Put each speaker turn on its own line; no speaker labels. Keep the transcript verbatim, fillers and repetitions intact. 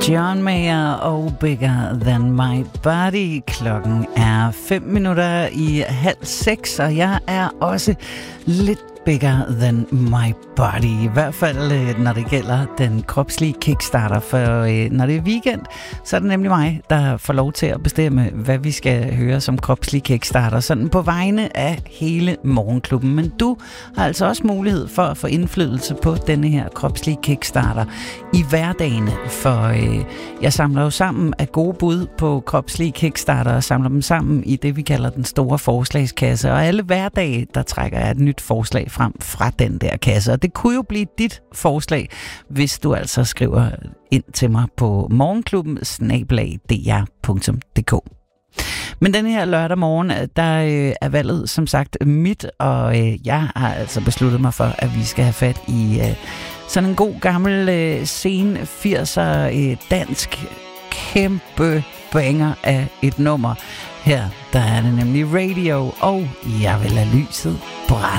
John Mayer og Bigger Than My Body. Klokken er fem minutter i halv seks, og jeg er også lidt bigger than my body. I hvert fald, når det gælder den kropslige kickstarter. For når det er weekend, så er det nemlig mig, der får lov til at bestemme, hvad vi skal høre som kropslig kickstarter. Sådan på vegne af hele Morgenklubben. Men du har altså også mulighed for at få indflydelse på denne her kropslige kickstarter i hverdagen. For øh, jeg samler jo sammen af gode bud på kropslige kickstarter og samler dem sammen i det, vi kalder den store forslagskasse. Og alle hverdage, der trækker jeg et nyt forslag frem fra den der kasse. Og det kunne jo blive dit forslag, hvis du altså skriver ind til mig på morgenklubben snabel-a d r punktum d k. Men den her lørdag morgen, der øh, er valget som sagt mit, og øh, jeg har altså besluttet mig for, at vi skal have fat i øh, sådan en god gammel øh, sen firser øh, dansk kæmpe banger af et nummer. Her der er det nemlig Radio, og jeg vil lade lyset brænde.